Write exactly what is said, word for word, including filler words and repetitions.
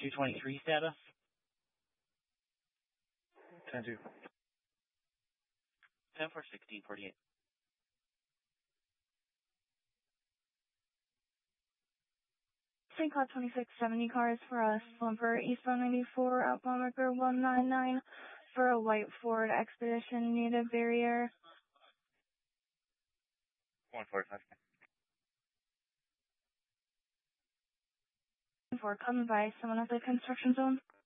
two twenty-three status. ten two. ten four sixteen forty-eight. Saint Cloud twenty-six seventy cars for us. Slumber eastbound ninety-four, outbound record one nine nine for a white Ford Expedition. Need a barrier. one forty-five. Ford coming by. Someone at the construction zone.